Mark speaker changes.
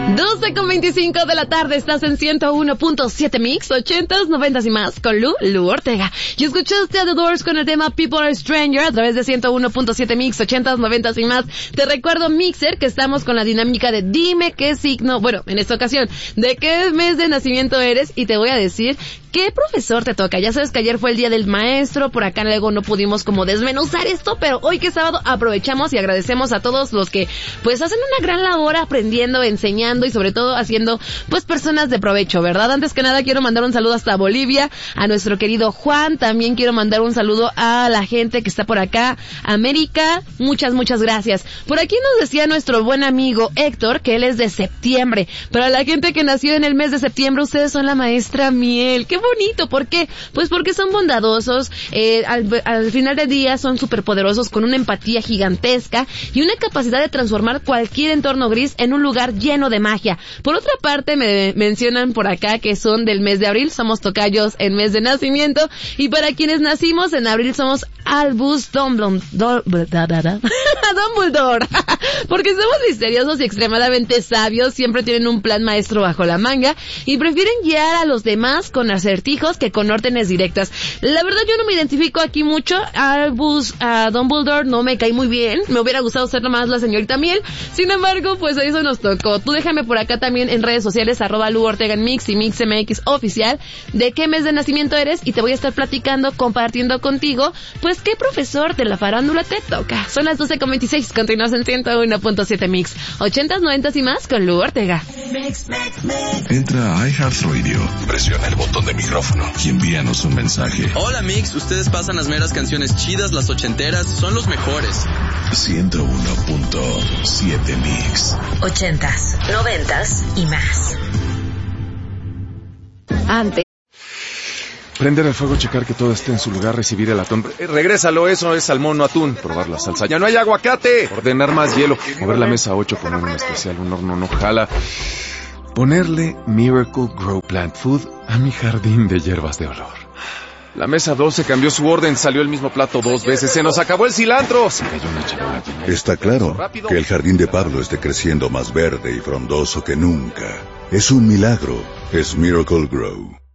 Speaker 1: 12:25 de la tarde, estás en 101.7 Mix, 80s, 90s y más, con Lu Ortega. Y escuchaste a The Doors con el tema People Are Stranger a través de 101.7 Mix, 80s, 90s y más. Te recuerdo, Mixer, que estamos con la dinámica de dime qué signo, bueno, en esta ocasión, de qué mes de nacimiento eres, y te voy a decir qué profesor te toca. Ya sabes que ayer fue el día del maestro, por acá luego no pudimos como desmenuzar esto, pero hoy que es sábado aprovechamos y agradecemos a todos los que pues hacen una gran labor aprendiendo, enseñando y sobre todo haciendo pues personas de provecho, ¿verdad? Antes que nada quiero mandar un saludo hasta Bolivia, a nuestro querido Juan, también quiero mandar un saludo a la gente que está por acá, América, muchas gracias. Por aquí nos decía nuestro buen amigo Héctor que él es de septiembre, para la gente que nació en el mes de septiembre, ustedes son la maestra miel. ¡Qué bonito! ¿Por qué? Pues porque son bondadosos, al final del día son superpoderosos con una empatía gigantesca y una capacidad de transformar cualquier entorno gris en un lugar lleno de magia. Por otra parte, me mencionan por acá que son del mes de abril, somos tocayos en mes de nacimiento, y para quienes nacimos en abril somos Albus Dumbledore, porque somos misteriosos y extremadamente sabios, siempre tienen un plan maestro bajo la manga y prefieren guiar a los demás con acertijos que con órdenes directas. La verdad yo no me identifico aquí mucho, Albus Dumbledore no me cae muy bien, me hubiera gustado ser nomás la señorita miel, sin embargo pues eso nos tocó. Tú déjame por acá también en redes sociales @Lu Ortega en Mix y MixMX oficial de qué mes de nacimiento eres y te voy a estar platicando, compartiendo contigo pues qué profesor de la farándula te toca. Son las 12:26, continúas en 101.7 Mix, 80s, 90s y más con Lu Ortega.
Speaker 2: Entra a iHeartRadio, presiona el botón de micrófono y envíanos un mensaje.
Speaker 3: Hola Mix, ustedes pasan las meras canciones chidas, las ochenteras, son los mejores.
Speaker 2: 101.7 Mix.
Speaker 4: 80s, 90s y más.
Speaker 1: Antes.
Speaker 5: Prender el fuego, checar que todo esté en su lugar, recibir el atún. Regrésalo, eso es salmón, no atún. Probar la salsa. ¡Ya no hay aguacate! Ordenar más hielo. Mover la mesa 8, poner un especial, un horno no jala. Ponerle Miracle Grow Plant Food a mi jardín de hierbas de olor. La mesa 12 cambió su orden, salió el mismo plato 2 veces, se nos acabó el cilantro. Se cayó una charola.
Speaker 6: Está claro que el jardín de Pablo esté creciendo más verde y frondoso que nunca. Es un milagro, es Miracle Grow.